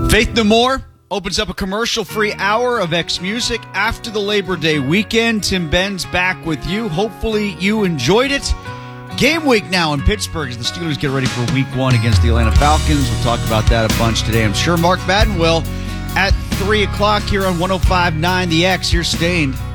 Faith No More opens up a commercial-free hour of X Music after the Labor Day weekend. Tim Benz back with you. Hopefully you enjoyed it. Game week now in Pittsburgh as the Steelers get ready for week one against the Atlanta Falcons. We'll talk about that a bunch today, I'm sure. Mark Madden will at 3 o'clock here on 105.9 The X. Here's Stained.